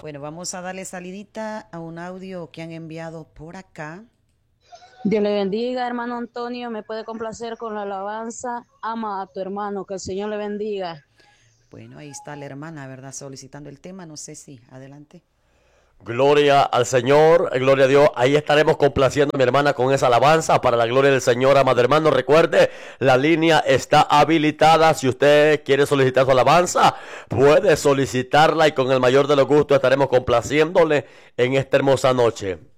Bueno, vamos a darle salidita a un audio que han enviado por acá. Dios le bendiga, hermano Antonio. Me puede complacer con la alabanza. Ama a tu hermano, que el Señor le bendiga. Bueno, ahí está la hermana, ¿verdad? Solicitando el tema, no sé si, adelante. Gloria al Señor, gloria a Dios. Ahí estaremos complaciendo a mi hermana con esa alabanza para la gloria del Señor, amado hermano. Recuerde, la línea está habilitada. Si usted quiere solicitar su alabanza, puede solicitarla y con el mayor de los gustos estaremos complaciéndole en esta hermosa noche.